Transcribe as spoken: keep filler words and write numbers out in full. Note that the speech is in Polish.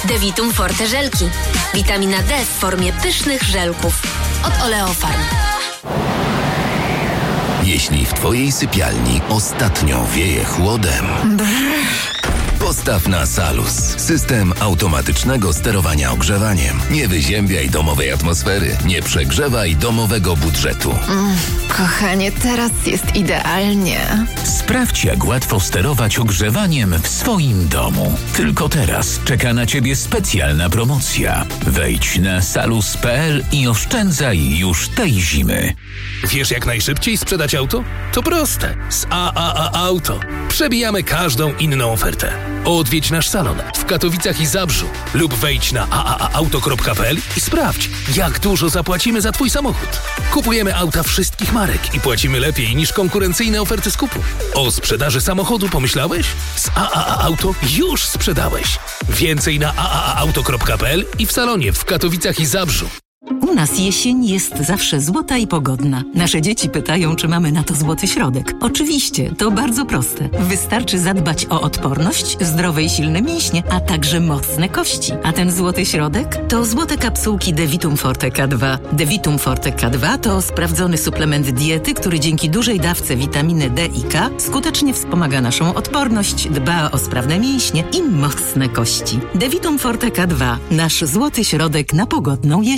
Devitum Forte żelki. Witamina D w formie pysznych żelków. Od Oleofarm. Jeśli w twojej sypialni ostatnio wieje chłodem, postaw na Salus. System automatycznego sterowania ogrzewaniem. Nie wyziębiaj domowej atmosfery. Nie przegrzewaj domowego budżetu. Mm, kochanie, teraz jest idealnie. Sprawdź, jak łatwo sterować ogrzewaniem w swoim domu. Tylko teraz czeka na ciebie specjalna promocja. Wejdź na salus kropka p l i oszczędzaj już tej zimy. Wiesz, jak najszybciej sprzedać auto? To proste. Z A A A Auto przebijamy każdą inną ofertę. Odwiedź nasz salon w Katowicach i Zabrzu lub wejdź na a a a auto kropka p l i sprawdź, jak dużo zapłacimy za twój samochód. Kupujemy auta wszystkich marek i płacimy lepiej niż konkurencyjne oferty skupu. O sprzedaży samochodu pomyślałeś? Z A A A Auto już sprzedałeś. Więcej na a a a auto kropka p l i w salonie w Katowicach i Zabrzu. U nas jesień jest zawsze złota i pogodna. Nasze dzieci pytają, czy mamy na to złoty środek. Oczywiście, to bardzo proste. Wystarczy zadbać o odporność, zdrowe i silne mięśnie, a także mocne kości. A ten złoty środek to złote kapsułki Devitum Forte K dwa. Devitum Forte K dwa to sprawdzony suplement diety, który dzięki dużej dawce witaminy D i K skutecznie wspomaga naszą odporność, dba o sprawne mięśnie i mocne kości. Devitum Forte K dwa. Nasz złoty środek na pogodną jesień.